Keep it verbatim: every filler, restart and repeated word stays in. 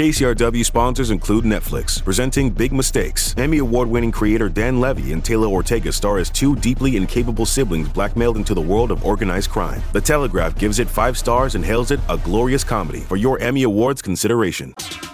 K C R W sponsors include Netflix, presenting Big Mistakes. Emmy Award-winning creator Dan Levy and Taylor Ortega star as two deeply incapable siblings blackmailed into the world of organized crime. The Telegraph gives it five stars and hails it a glorious comedy. For your Emmy Awards consideration.